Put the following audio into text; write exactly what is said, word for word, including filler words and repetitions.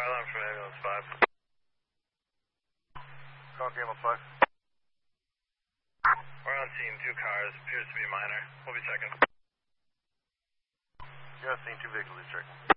alarm from ambulance five. Call ambulance five. We're on scene, two cars, appears to be minor. We'll be checking. You're on scene, two vehicles, checking.